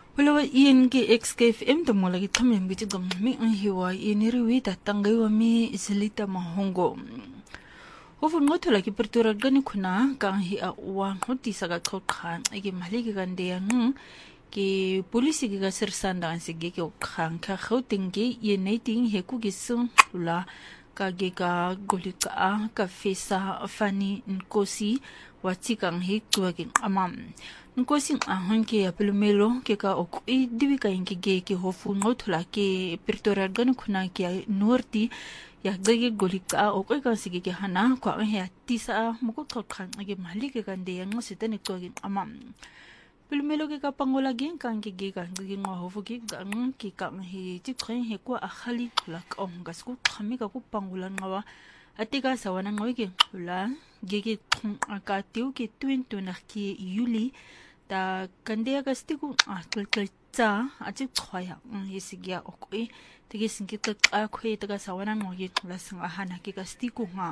Wala iyan ki XKFM to mo lagi kami biti mi ang hiwa iniriwi tatangay wa mi isilita mahongo. Hofu ngoto lagi pertura gani kuna kang hi a uwa ngoti saga khan igi maligi gande yang ki polisi ki ga sirsanda an sige ki khan ka khautingi ye naiting he ku gisung la ka ge ka golika ka fesa fani nkosi wati kang hi tuagin amam nkosi ahon ke apelumelo ke ka okui diwi ka inki ge ki hofu ngotula ke pertora gani kuna ki norti ya gege golika okoi ka sige ki hana kwa he tisa muko khan age maligi gande yang sitani tuagin amam Pilmelo ke ka pangolagin kang gigigan giging hofu ki gang ki kang hi ti khen he ko akhali lak ong gas ko khami ka ko pangulan ngawa atika sawana ngoy ki la gigi aka tiu ki twin tunak ki yuli ta kandia ka stiku atul tsa aji khoya hisigya okoi tigi singit ka khoi ta sawana ngoy la sang ahana ki ka stiku nga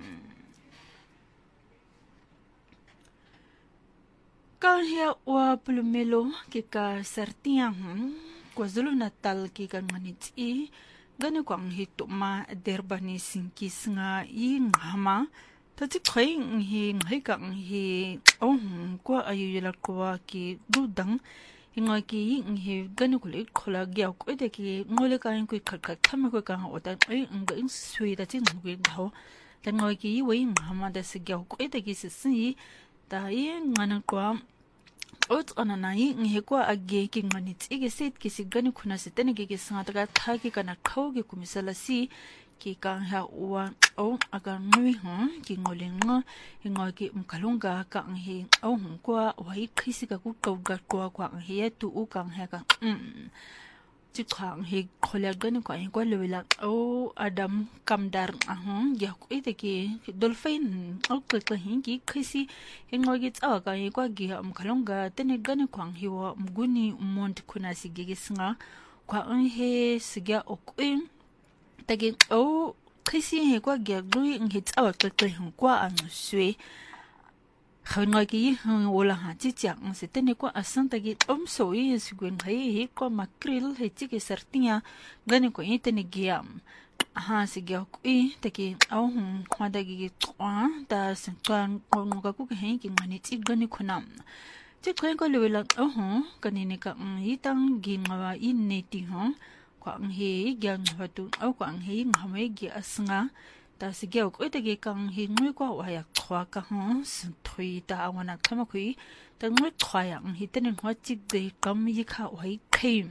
Kahia wa plumelo ke ka sartiang KwaZulu Natal ke ka nganiti gani kwang hituma derbani sinkis nga i ngama tati kheng hi ngai kang hi kwa ayuyela kwa ki dudang inga ki hi gani kule khola gya ko de ki ngole ka ko khat thama ko ka otan ai nga in sui da tin ngi daw tan ngai ki wi ngama da se gya ko de ki si ta yi ngana kwa ot ananai ngi kwa age ki ngani tsige set ki sigani khuna setene ki sanga ta tha ki kana khau ki kumisala si ki ka ha wa o aga nui ki ngolenga inga ki mkalunga ka ngi o kwa wai khisi ka ku ka kwa ngi tu u ka ha ka ti khang he khola gani kwa lewela o adam kamdar ya ku ite ki dolphin o ka hingi khisi ingogi tsawa ka kwa gi mkhalonga tene gani kwang hiwa mguni mont kuna sigege singa kwa he sigya okwin tagi o khisi he kwa gi gui ngi tsawa ka kwa an swe khawinga ki wala ha chi chang se tene kwa asanta gi so yi sigwen he kwa makril he chi ki sartia gani ko itene giam ha sigya kui taki au khwada gi twa da sentwan ko nga ku he ki mani chi gani khunam chi kwen ko lewela kanini ka itang gi ngawa ineti kwa he gyang hatu au kwa he ngame gi asnga ta sigya ko itagi kang hi ngui kwa wa ya khwa ka senthui ta wana thama kui ta ngui khwa ya hi tene ngwa chi de kam yi kha wai khaim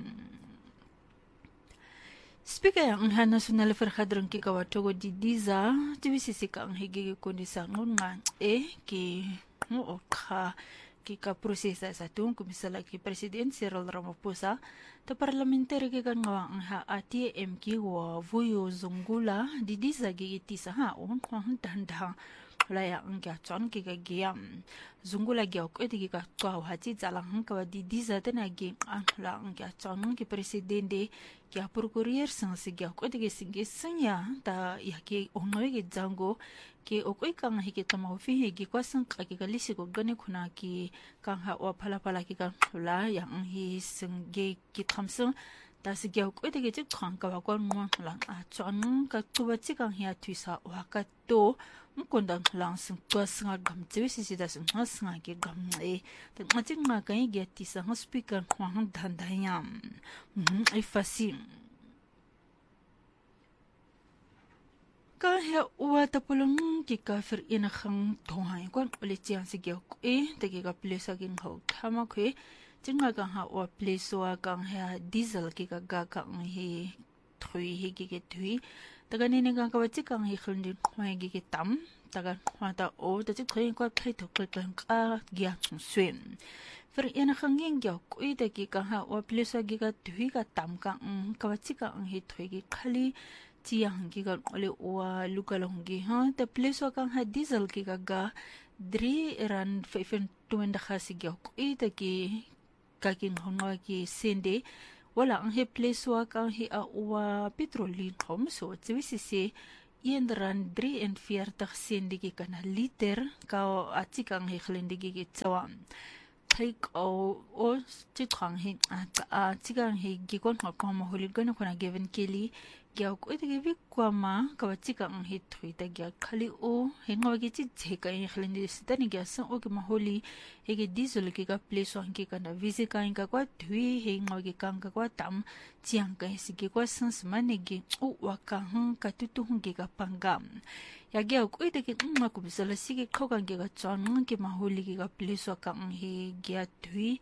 Speaker yang national vergadering ki kawatogo di Diza TVCC kang higi kondisa ngunga ki okha ki ka prosesa sa tung kumisala ki President Cyril Ramaphosa ta parlamentary ki kan ngawang ha ATM ki wa vuyo zungula di Diza gi tisa on kwang tanda laya angka chon ki ga giam zungula gi ok eti ka twa ha chi zalang ka di Diza tena gi la angka chon ki presidente ki apurkurier sang si gi ok eti singi sanya ta ya ki onoi gi jango ki okoi kang hi ki tama fi hi gi kwasang ka ki galisi ko gane khuna ki kang ha wa phala ki ka la yang hi sing gi ki thamsung ta si gi ok eti gi chang ka wa kon mo la a chon ka tu ba chi kang hi a thuisa wa ka to mukondang lang sing pasnga gam chewisi sida sing hasnga ki gam e ta ngaching ma kai ge ti sa speaker khwang dan dayam ai fasi ka he wa ta pulung ki ka fir ina khang thoi kon ole chiang si ge ko te ge ga place agin ho thama khwe chinga ga ha wa place wa ka he diesel ki ga ka he thui he ge thui taga nene ga ka chi kang hi khulndi khwai gi tam taga khwata o ta chi khoi ko khai thok ka gya swen fer ena khangeng gya ko ite ki ka ha o plesa gi ga thui ga tam ka ka chi ka hi thoi gi khali chi yang gi ga ole o luka long gi ha ta plesa ka ha diesel ki ga 3 ran 520 khasi gya ko ite ki ka king honga ki sende wala ang he place wa kang he a wa petrolin hom so TVCC ran 43 sendigi kana liter ka atikang he khlendigi ki tsawa take o chitwang he tigang he gikon ko mahuli gana kona given kili gya ko ite gi kwama ka chika ang he thuita gya khali o he ngawagi chi cheka in khlindi sitani gya sa o ki mahuli he gi diesel ki ka place on ki kana visi ka in ka kwa thui he ngawagi kang ka kwa tam chiang ka si ki kwa sans manigi o waka ka tutu hun ki ka pangam yagi ko ite ki ma ko bisala si ki khogan ki ka chon ki mahuli ki ka place o ka he gya thui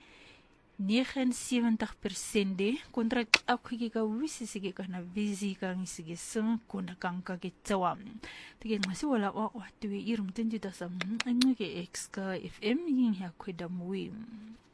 79% de kontra akhi ka wisi sige kana busy kang sige sung kuna kang ka gitawam tige ngasi wala wa tuwi irum tinji dasam ngi ke ex ka fm yin ya kwedamwi